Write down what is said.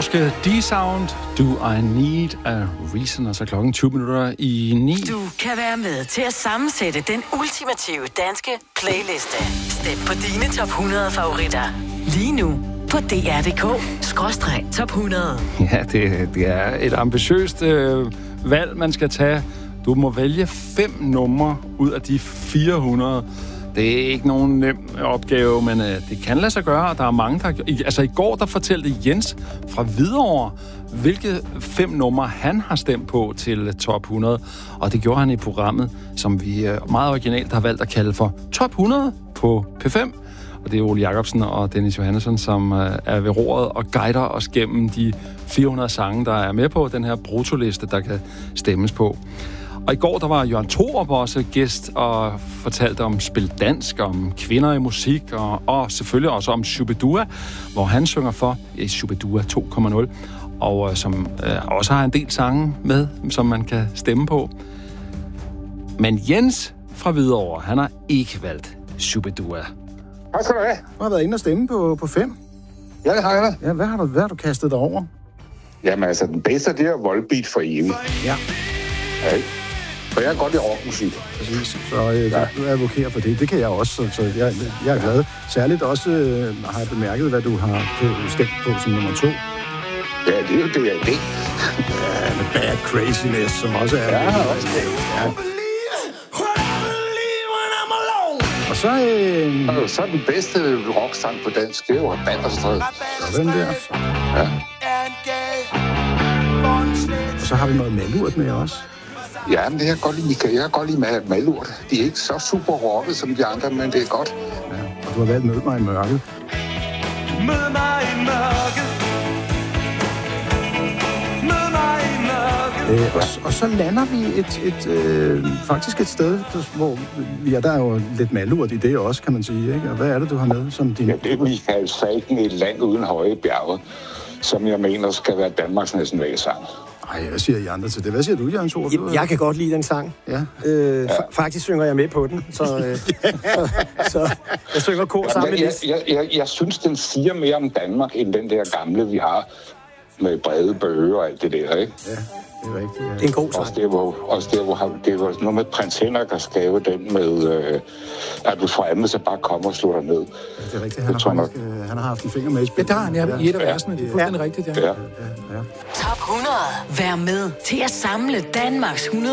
norske D-Sound, Do I Need a Reason, og så klokken 20 minutter i 9. Du kan være med til at sammensætte den ultimative danske playliste. Stem på dine top 100 favoritter. Lige nu på dr.dk/top 100. Ja, det er et ambitiøst valg, man skal tage. Du må vælge 5 numre ud af de 400. Det er ikke nogen nem opgave, men det kan lade sig gøre, og der er mange, der... Altså i går, der fortalte Jens fra Hvidovre, hvilke 5 numre han har stemt på til top 100. Og det gjorde han i programmet, som vi meget originalt har valgt at kalde for Top 100 på P5. Og det er Ole Jacobsen og Dennis Johannesson, som er ved roret og guider os gennem de 400 sange, der er med på den her brutoliste, der kan stemmes på. Og i går, der var Jørgen Thorup også gæst og fortalte om spil dansk, om kvinder i musik, og selvfølgelig også om Shubidua, hvor han synger for Shubidua 2.0, og som også har en del sange med, som man kan stemme på. Men Jens fra Hvidovre, han har ikke valgt Shubidua. Tak skal du have. Du har været inde og stemme på 5. Ja, det har jeg da. Ja, hvad har du kastet dig over? Jamen altså, den bedste, det er Volbeat for evigt. Ja. Ja, ikke? For jeg er godt i rockmusik. Præcis. Så du advokerer for det. Det kan jeg også, så jeg er glad. Særligt også har jeg bemærket, hvad du har stemt på som nummer 2. Ja, det er jo det, jeg det. Ja, med Bad Craziness, som også er... Ja, også det. Ja. Og så... Så er den bedste rocksang på dansk, det er jo Banderstræde. Den der. Ja. Og så har vi noget malurt med også. Ja, men det jeg godt lide. Jeg kan godt lide med malurt. De er ikke så super rocket som de andre, men det er godt. Ja, og du har valgt Mød mig i mørket. Mød mig i mørket. Mød mig i mørket. Og så lander vi faktisk et sted, hvor der er jo lidt malurt i det også, kan man sige, ikke? Og hvad er det, du har med som din... Ja, det er Michael Falken i Et land uden høje bjerge, som jeg mener skal være Danmarks nationalsang. Ej, hvad siger I andre til det? Hvad siger du, Jørgen Thorup? Jeg kan godt lide den sang. Ja. Faktisk synger jeg med på den, så jeg synger kor sammen med Lis. Jeg synes, den siger mere om Danmark, end den der gamle, vi har med brede bøger og alt det der, ikke? Ja, det er rigtigt. Ja. Det er en god sang. Også der, hvor det var noget med prins Henrik, der skrev den med, at du fremme, så bare kommer og slår dig ned. Ja, det er rigtigt. Han har haft en finger med i spil. Ja, der har han i et af versene. Det er fuldstændig rigtigt, ja. Ja. Top 100. Vær med til at samle Danmarks 100